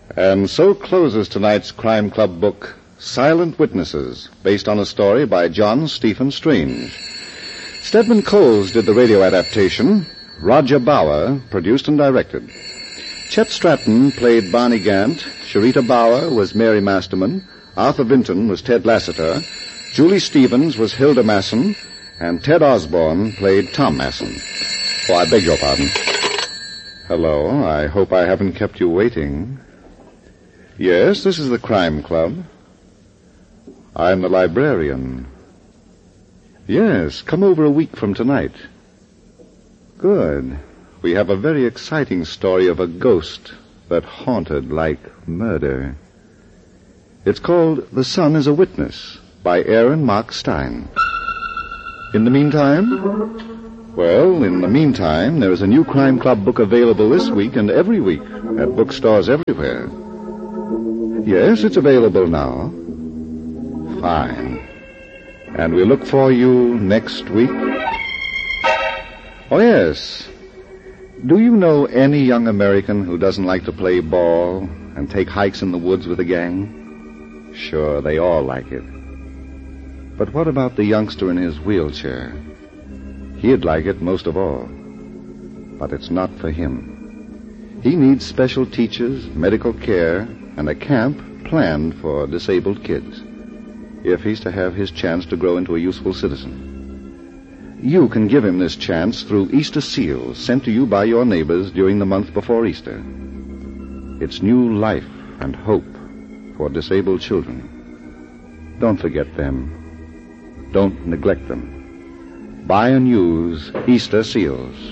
And so closes tonight's Crime Club book, Silent Witnesses, based on a story by John Stephen Strange. Stedman Coles did the radio adaptation. Roger Bauer produced and directed. Chet Stratton played Barney Gant. Sharita Bauer was Mary Masterman. Arthur Vinton was Ted Lassiter. Julie Stevens was Hilda Masson. And Ted Osborne played Tom Masson. Oh, I beg your pardon. Hello, I hope I haven't kept you waiting. Yes, this is the Crime Club. I'm the librarian. Yes, come over a week from tonight. Good. We have a very exciting story of a ghost that haunted like murder. It's called The Sun is a Witness by Aaron Mark Stein. In the meantime? Well, in the meantime, there is a new Crime Club book available this week and every week at bookstores everywhere. Yes, it's available now. Fine. And we look for you next week. Oh, yes. Do you know any young American who doesn't like to play ball and take hikes in the woods with a gang? Sure, they all like it. But what about the youngster in his wheelchair? He'd like it most of all. But it's not for him. He needs special teachers, medical care, and a camp planned for disabled kids, if he's to have his chance to grow into a useful citizen. You can give him this chance through Easter seals sent to you by your neighbors during the month before Easter. It's new life and hope for disabled children. Don't forget them. Don't neglect them. Buy and use Easter seals.